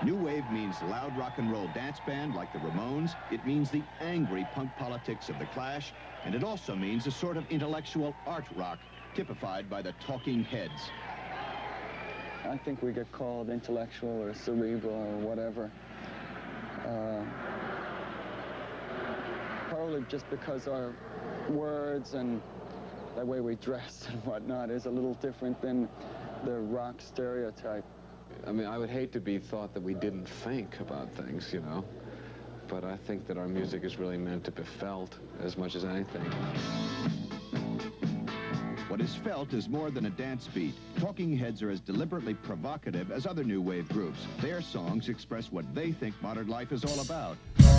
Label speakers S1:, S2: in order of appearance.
S1: New wave means loud rock and roll dance band like the Ramones. It means the angry punk politics of the Clash. And it also means a sort of intellectual art rock typified by the Talking Heads.
S2: I think we get called intellectual or cerebral or whatever. Probably just because our words and the way we dress and whatnot is a little different than the rock stereotype.
S3: I mean, I would hate to be thought that we didn't think about things, you know, but I think that our music is really meant to be felt as much as anything.
S1: What is felt is more than a dance beat. Talking Heads are as deliberately provocative as other new wave groups. Their songs express what they think modern life is all about.